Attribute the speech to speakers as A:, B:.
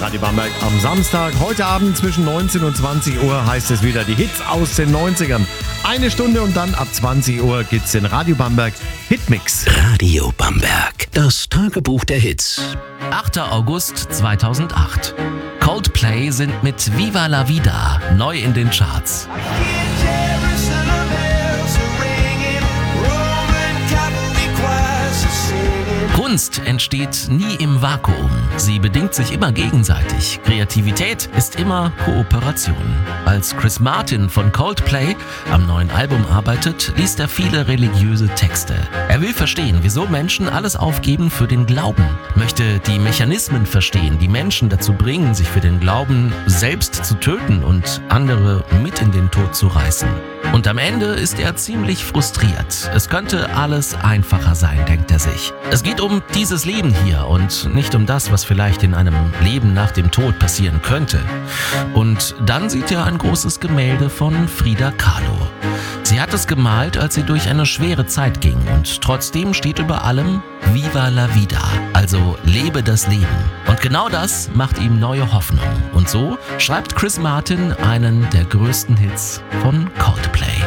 A: Radio Bamberg am Samstag. Heute Abend zwischen 19 und 20 Uhr heißt es wieder die Hits aus den 90ern. Eine Stunde und dann ab 20 Uhr gibt's den Radio Bamberg Hitmix.
B: Radio Bamberg, das Tagebuch der Hits.
C: 8. August 2008. Coldplay sind mit Viva la Vida neu in den Charts. Kunst entsteht nie im Vakuum. Sie bedingt sich immer gegenseitig. Kreativität ist immer Kooperation. Als Chris Martin von Coldplay am neuen Album arbeitet, liest er viele religiöse Texte. Er will verstehen, wieso Menschen alles aufgeben für den Glauben, möchte die Mechanismen verstehen, die Menschen dazu bringen, sich für den Glauben selbst zu töten und andere mit in den Tod zu reißen. Und am Ende ist er ziemlich frustriert. Es könnte alles einfacher sein, denkt er sich. Es geht um dieses Leben hier und nicht um das, was vielleicht in einem Leben nach dem Tod passieren könnte. Und dann sieht er ein großes Gemälde von Frida Kahlo. Sie hat es gemalt, als sie durch eine schwere Zeit ging und trotzdem steht über allem Viva la Vida, also lebe das Leben. Und genau das macht ihm neue Hoffnung. Und so schreibt Chris Martin einen der größten Hits von Coldplay.